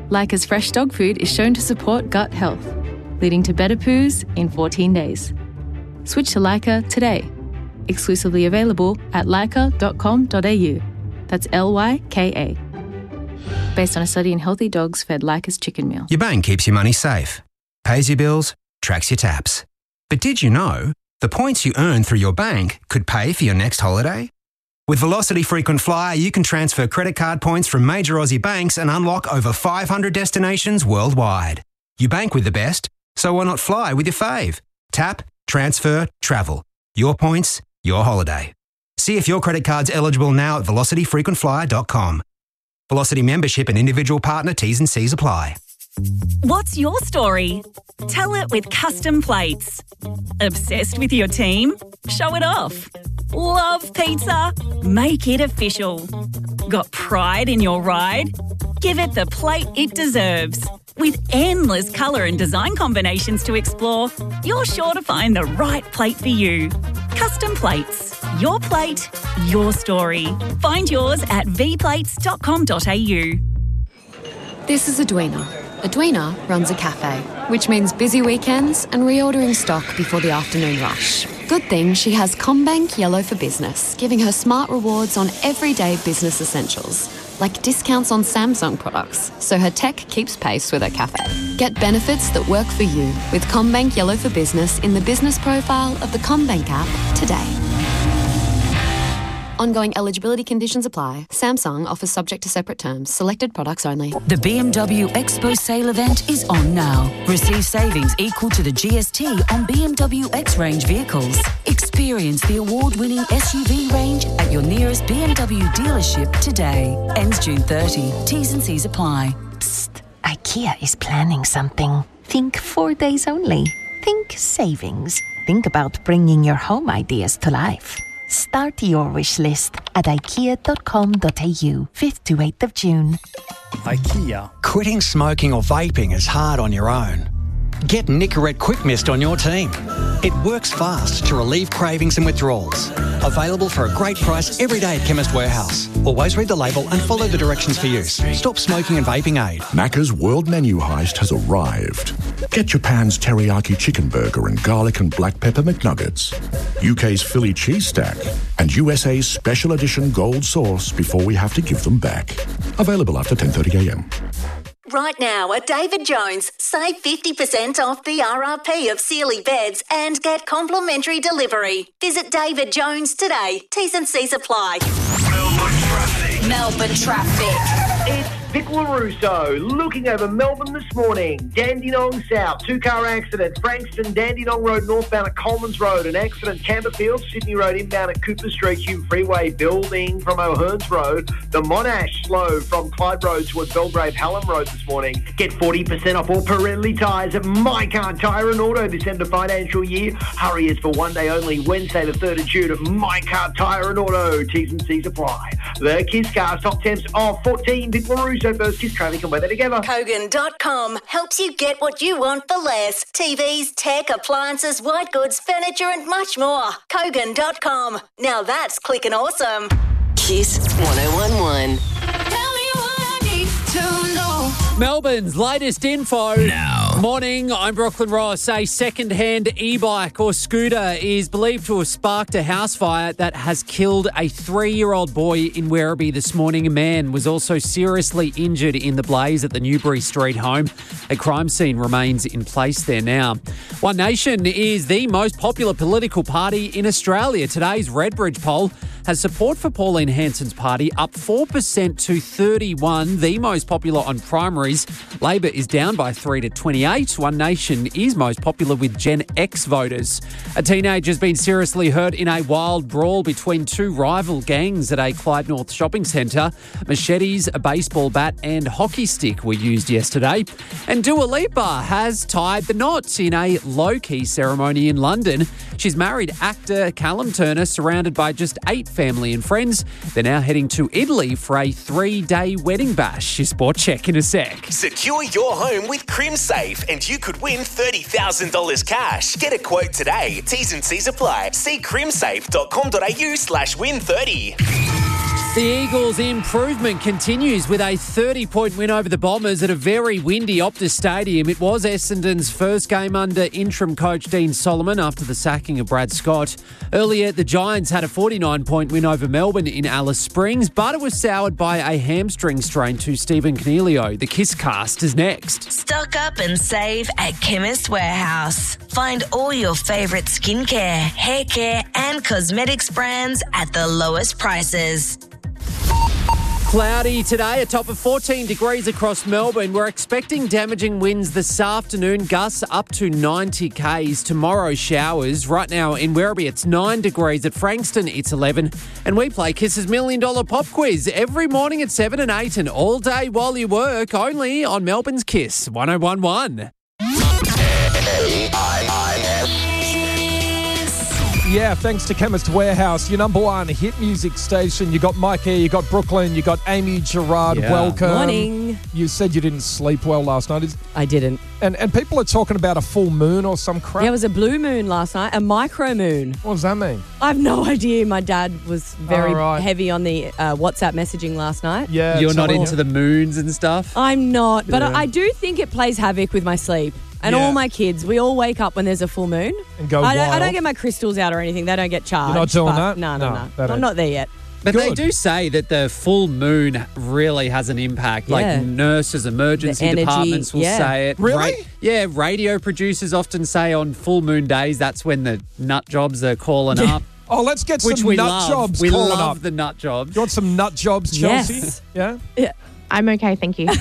Leica's fresh dog food is shown to support gut health, leading to better poos in 14 days. Switch to Leica today. Exclusively available at leica.com.au. That's Lyka. Based on a study in healthy dogs fed Leica's chicken meal. Your bank keeps your money safe, pays your bills, tracks your taps. But did you know the points you earn through your bank could pay for your next holiday? With Velocity Frequent Flyer, you can transfer credit card points from major Aussie banks and unlock over 500 destinations worldwide. You bank with the best, so why not fly with your fave? Tap, transfer, travel. Your points, your holiday. See if your credit card's eligible now at velocityfrequentflyer.com. Velocity membership and individual partner T's and C's apply. What's your story? Tell it with custom plates. Obsessed with your team? Show it off. Love pizza? Make it official. Got pride in your ride? Give it the plate it deserves. With endless colour and design combinations to explore, you're sure to find the right plate for you. Custom plates. Your plate, your story. Find yours at vplates.com.au. This is Edwina. Edwina runs a cafe, which means busy weekends and reordering stock before the afternoon rush. Good thing she has CommBank Yellow for Business, giving her smart rewards on everyday business essentials, like discounts on Samsung products, so her tech keeps pace with her cafe. Get benefits that work for you with CommBank Yellow for Business in the business profile of the CommBank app today. Ongoing eligibility conditions apply. Samsung offers subject to separate terms. Selected products only. The BMW Expo sale event is on now. Receive savings equal to the GST on BMW X-Range vehicles. Experience the award-winning SUV range at your nearest BMW dealership today. Ends June 30. T's and C's apply. Psst. IKEA is planning something. Think 4 days only. Think savings. Think about bringing your home ideas to life. Start your wish list at ikea.com.au, 5th to 8th of June. IKEA. Quitting smoking or vaping is hard on your own. Get Nicorette Quick Mist on your team. It works fast to relieve cravings and withdrawals. Available for a great price every day at Chemist Warehouse. Always read the label and follow the directions for use. Stop smoking and vaping aid. Macca's World Menu Heist has arrived. Get Japan's teriyaki chicken burger and garlic and black pepper McNuggets, UK's Philly cheese stack, and USA's special edition gold sauce before we have to give them back. Available after 10:30am. Right now at David Jones, save 50% off the RRP of Sealy beds and get complimentary delivery. Visit David Jones today. T's and C's apply. Melbourne traffic. It's Vic LaRusso looking over Melbourne this morning. Dandenong South, 2-car accident. Frankston, Dandenong Road northbound at Coleman's Road. An accident, Camberfield, Sydney Road inbound at Cooper Street, Hume Freeway building from O'Hearns Road. The Monash slow from Clyde Road towards Belgrave Hallam Road this morning. Get 40% off all Pirelli tyres at My Car Tyre and Auto this end of financial year. Hurry is for one day only, Wednesday the 3rd of June at My Car Tyre and Auto. T's and C's apply. The Kiss Cars top temps of 14. Vic LaRusso first Kiss traffic and weather together. Kogan.com helps you get what you want for less. TVs, tech, appliances, white goods, furniture and much more. Kogan.com. Now that's clicking awesome. Kiss 1011. Melbourne's latest info. Now. Morning, I'm Brooklyn Ross. A second-hand e-bike or scooter is believed to have sparked a house fire that has killed a 3-year-old boy in Werribee this morning. A man was also seriously injured in the blaze at the Newbury Street home. A crime scene remains in place there now. One Nation is the most popular political party in Australia. Today's Redbridge poll has support for Pauline Hanson's party up 4% to 31, the most popular on primaries. Labor is down by 3 to 28. One Nation is most popular with Gen X voters. A teenager has been seriously hurt in a wild brawl between two rival gangs at a Clyde North shopping centre. Machetes, a baseball bat and hockey stick were used yesterday. And Dua Lipa has tied the knot in a low-key ceremony in London. She's married actor Callum Turner, surrounded by just 8 family and friends. They're now heading to Italy for a 3-day wedding bash. Your sport check in a sec. Secure your home with CrimSafe and you could win $30,000 cash. Get a quote today. T's and C's apply. See crimsafe.com.au/win30. The Eagles' improvement continues with a 30-point win over the Bombers at a very windy Optus Stadium. It was Essendon's first game under interim coach Dean Solomon after the sacking of Brad Scott. Earlier, the Giants had a 49-point win over Melbourne in Alice Springs, but it was soured by a hamstring strain to Stephen Cornelio. The Kiss Cast is next. Stock up and save at Chemist Warehouse. Find all your favourite skincare, hair care and cosmetics brands at the lowest prices. Cloudy today, a top of 14 degrees across Melbourne. We're expecting damaging winds this afternoon, gusts up to 90 k's. Tomorrow, showers. Right now in Werribee, it's 9 degrees. At Frankston, it's 11. And we play Kiss's $1 Million Pop Quiz every morning at 7 and 8 and all day while you work, only on Melbourne's Kiss 101.1. Yeah, thanks to Chemist Warehouse, your number one hit music station. You got Mike E, you got Brooklyn, you got Amy Gerard. Yeah. Welcome. Morning. You said you didn't sleep well last night. I didn't. And people are talking about a full moon or some crap. Yeah, it was a blue moon last night, a micro moon. What does that mean? I have no idea. My dad was very right. heavy on the WhatsApp messaging last night. Yeah, You're not into the moons and stuff? I'm not, but Yeah. I do think it plays havoc with my sleep. And Yeah. all my kids, we all wake up when there's a full moon. And go I wild. don't get my crystals out or anything. They don't get charged. You're not doing but that? No. they don't. I'm not there yet. But Good. they do say that the full moon really has an impact. Yeah. Like nurses, emergency The energy, departments will yeah. say it. Really? Yeah, radio producers often say on full moon days, that's when the nut jobs are calling up. Oh, let's get Which some we nut love. jobs We calling love up. the nut jobs. You want some nut jobs, Chelsea? Yes. Yeah? Yeah. I'm okay, thank you.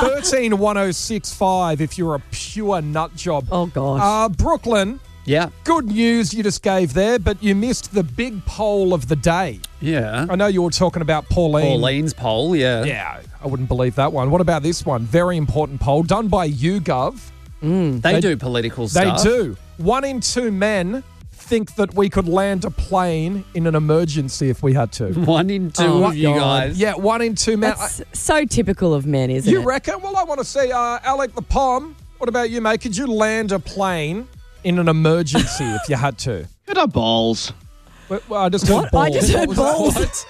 131065 if you're a pure nut job. Oh, gosh. Brooklyn, Yeah. good news you just gave there, but you missed the big poll of the day. Yeah. I know you were talking about Pauline. Pauline's poll, yeah. Yeah, I wouldn't believe that one. What about this one? Very important poll done by YouGov. They do political They stuff. do. 1 in 2 men think that we could land a plane in an emergency if we had to. 1 in 2 Oh, of you God. guys. Yeah, 1 in 2 men. That's so typical of men, isn't You it? reckon? Well, I want to see Alec the Pom. What about you, mate? Could you land a plane in an emergency if you had to? Could I balls? Well, I just heard balls. I just heard What was that? balls.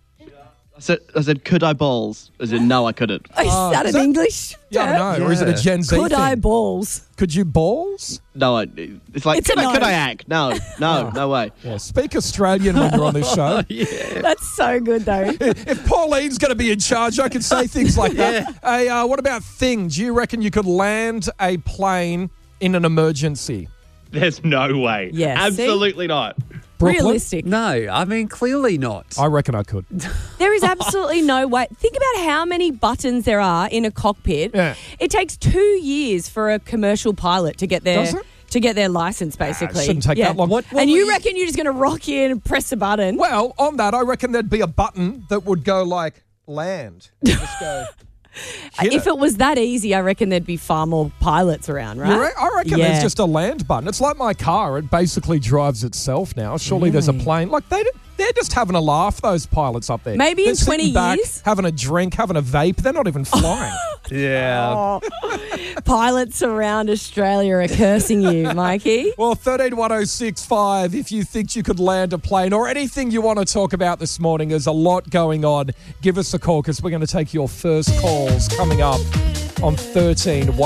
I said, could I balls? As in, no, I couldn't. Is that is an that- English Yeah, I term? don't know. Or is it a Gen Z Could thing? I balls? Could you balls? No, it's like, It's a could, no. could I act? No, no way. Yeah, speak Australian when you're on this show. That's so good, though. If Pauline's going to be in charge, I can say things like that. Hey, what about things? Do you reckon you could land a plane in an emergency? There's no way. Yeah, see? Absolutely not. Brooklyn? Realistic. No, I mean, clearly not. I reckon I could. There is absolutely no way. Think about how many buttons there are in a cockpit. Yeah. It takes 2 years for a commercial pilot to get their Does it? to get their license, basically. shouldn't take that long. What and were you you- reckon you're just going to rock in and press a button? Well, on that, I reckon there'd be a button that would go like land. Just go. hit If it was that easy, I reckon there'd be far more pilots around, right? I reckon Yeah. there's just a land button. It's like my car. It basically drives itself now. Surely there's a plane. Like they're just having a laugh, those pilots up there. Maybe They're in 20 sitting back, years. having a drink, having a vape. They're not even flying. Yeah. Pilots around Australia are cursing you, Mikey. Well, 131065, if you think you could land a plane or anything you want to talk about this morning, there's a lot going on. Give us a call because we're going to take your first calls coming up on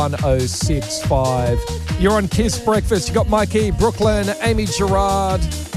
131065. You're on Kiss Breakfast. You got Mikey, Brooklyn, Amy Gerard.